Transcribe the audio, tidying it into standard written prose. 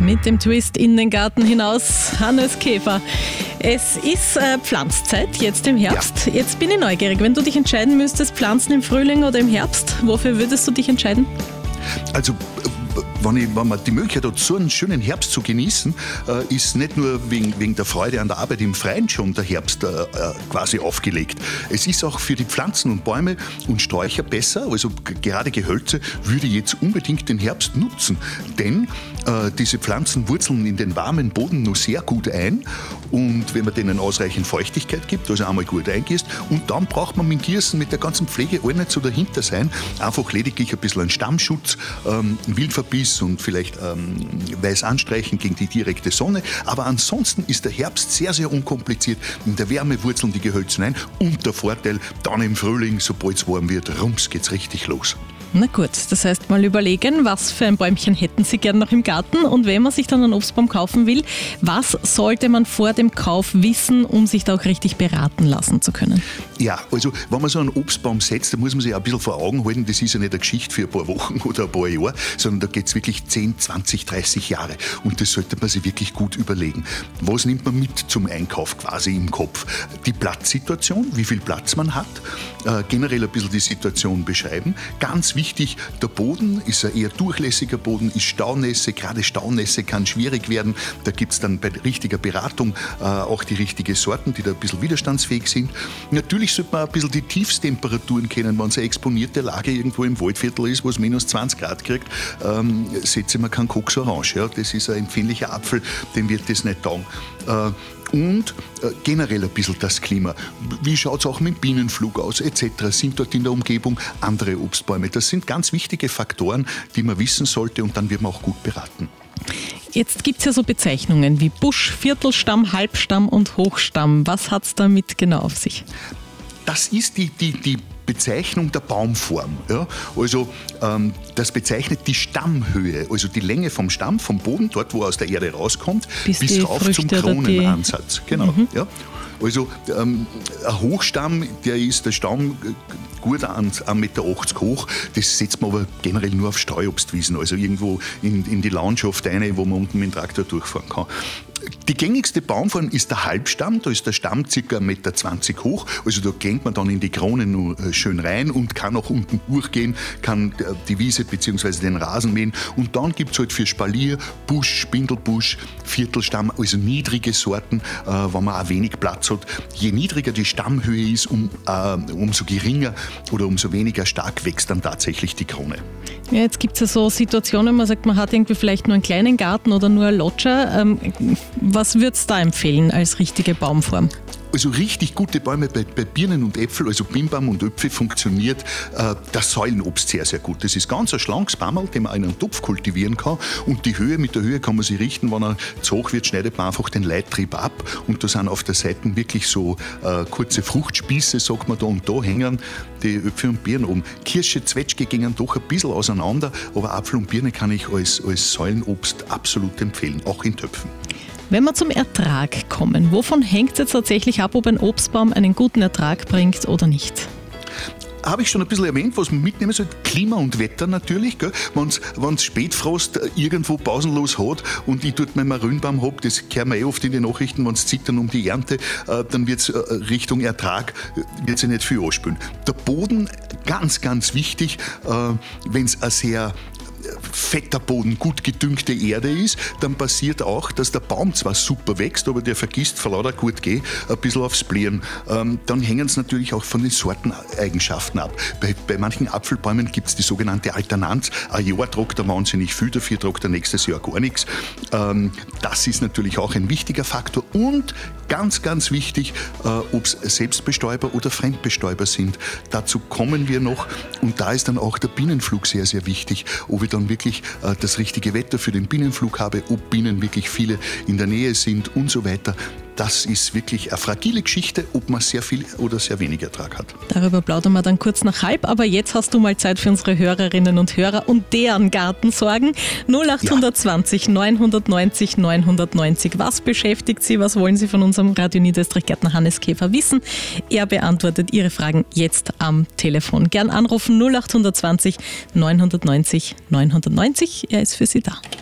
mit dem Twist in den Garten hinaus. Hannes Käfer. Es ist Pflanzzeit, jetzt im Herbst. Ja. Jetzt bin ich neugierig. Wenn du dich entscheiden müsstest, pflanzen im Frühling oder im Herbst, wofür würdest du dich entscheiden? Also, wenn man die Möglichkeit hat, so einen schönen Herbst zu genießen, ist nicht nur wegen der Freude an der Arbeit im Freien schon der Herbst quasi aufgelegt. Es ist auch für die Pflanzen und Bäume und Sträucher besser, also gerade Gehölze würde jetzt unbedingt den Herbst nutzen, denn diese Pflanzen wurzeln in den warmen Boden nur sehr gut ein und wenn man denen ausreichend Feuchtigkeit gibt, also einmal gut eingießt und dann braucht man mit Gießen, mit der ganzen Pflege all nicht so dahinter sein, einfach lediglich ein bisschen einen Stammschutz, Wildverbiss und vielleicht weiß anstreichen gegen die direkte Sonne. Aber ansonsten ist der Herbst sehr, sehr unkompliziert. In der Wärme wurzeln die Gehölze ein und der Vorteil, dann im Frühling, sobald es warm wird, rums geht's richtig los. Na gut, das heißt mal überlegen, was für ein Bäumchen hätten Sie gern noch im Garten und wenn man sich dann einen Obstbaum kaufen will, was sollte man vor dem Kauf wissen, um sich da auch richtig beraten lassen zu können? Ja, also wenn man so einen Obstbaum setzt, dann muss man sich auch ein bisschen vor Augen halten, das ist ja nicht eine Geschichte für ein paar Wochen oder ein paar Jahre, sondern da geht es wirklich 10, 20, 30 Jahre und das sollte man sich wirklich gut überlegen. Was nimmt man mit zum Einkauf quasi im Kopf? Die Platzsituation, wie viel Platz man hat, generell ein bisschen die Situation beschreiben. Ganz wichtig, der Boden ist ein eher durchlässiger Boden, ist Staunässe, gerade Staunässe kann schwierig werden. Da gibt es dann bei richtiger Beratung auch die richtigen Sorten, die da ein bisschen widerstandsfähig sind. Natürlich sollte man ein bisschen die Tiefstemperaturen kennen, wenn es eine exponierte Lage irgendwo im Waldviertel ist, wo es minus 20 Grad kriegt, setze man keinen Koks Orange. Ja? Das ist ein empfindlicher Apfel, dem wird das nicht taugen. Und generell ein bisschen das Klima. Wie schaut es auch mit dem Bienenflug aus etc.? Sind dort in der Umgebung andere Obstbäume? Das sind ganz wichtige Faktoren, die man wissen sollte und dann wird man auch gut beraten. Jetzt gibt es ja so Bezeichnungen wie Busch, Viertelstamm, Halbstamm und Hochstamm. Was hat es damit genau auf sich? Das ist die Bezeichnung der Baumform. Ja? Also das bezeichnet die Stammhöhe, also die Länge vom Stamm, vom Boden, dort wo er aus der Erde rauskommt, bis rauf zum Kronenansatz. Genau. Ja? Also ein Hochstamm, der Stamm gut 1,80 Meter hoch. Das setzt man aber generell nur auf Streuobstwiesen, also irgendwo in die Landschaft rein, wo man unten mit dem Traktor durchfahren kann. Die gängigste Baumform ist der Halbstamm, da ist der Stamm ca. 1,20 Meter hoch, also da gängt man dann in die Krone nur schön rein und kann auch unten durchgehen, kann die Wiese bzw. den Rasen mähen und dann gibt es halt für Spalier, Busch, Spindelbusch, Viertelstamm, also niedrige Sorten, wenn man auch wenig Platz hat. Je niedriger die Stammhöhe ist, umso geringer oder umso weniger stark wächst dann tatsächlich die Krone. Ja, jetzt gibt es ja so Situationen, man sagt, man hat irgendwie vielleicht nur einen kleinen Garten oder nur eine Loggia. Was würdest du da empfehlen als richtige Baumform? Also richtig gute Bäume bei Birnen und Äpfel, also Bimbaum und Äpfel, funktioniert das Säulenobst sehr, sehr gut. Das ist ganz ein schlankes Bäumerl, den man in einem Topf kultivieren kann. Und mit der Höhe kann man sich richten, wenn er zu hoch wird, schneidet man einfach den Leittrieb ab. Und da sind auf der Seite wirklich so kurze Fruchtspieße, sagt man da, und da hängen die Äpfel und Birnen oben. Kirsche, Zwetschge gehen doch ein bisschen auseinander, aber Apfel und Birne kann ich als Säulenobst absolut empfehlen, auch in Töpfen. Wenn wir zum Ertrag kommen, wovon hängt es jetzt tatsächlich ab, ob ein Obstbaum einen guten Ertrag bringt oder nicht? Habe ich schon ein bisschen erwähnt, was man mitnehmen soll. Klima und Wetter natürlich. Wenn es Spätfrost irgendwo pausenlos hat und ich dort meinen Marillenbaum habe, das hören wir oft in den Nachrichten, wenn es zittern um die Ernte, dann wird es Richtung Ertrag, wird sich nicht viel anspülen. Der Boden, ganz, ganz wichtig, wenn es ein sehr fetter Boden, gut gedüngte Erde ist, dann passiert auch, dass der Baum zwar super wächst, aber der vergisst vor lauter gut gehen ein bisschen aufs Blähen. Dann hängen es natürlich auch von den Sorteneigenschaften ab. Bei manchen Apfelbäumen gibt es die sogenannte Alternanz. Ein Jahr tragt er wahnsinnig viel, dafür tragt er nächstes Jahr gar nichts. Das ist natürlich auch ein wichtiger Faktor und ganz, ganz wichtig, ob es Selbstbestäuber oder Fremdbestäuber sind. Dazu kommen wir noch und da ist dann auch der Bienenflug sehr, sehr wichtig, ob ich dann wirklich das richtige Wetter für den Bienenflug habe, ob Bienen wirklich viele in der Nähe sind und so weiter. Das ist wirklich eine fragile Geschichte, ob man sehr viel oder sehr wenig Ertrag hat. Darüber plaudern wir dann kurz nach halb, aber jetzt hast du mal Zeit für unsere Hörerinnen und Hörer und deren Gartensorgen. 0820 990 990. Was beschäftigt Sie? Was wollen Sie von unserem Radio Niederösterreich-Gärtner Hannes Käfer wissen? Er beantwortet Ihre Fragen jetzt am Telefon. Gern anrufen 0820 990 990. Er ist für Sie da.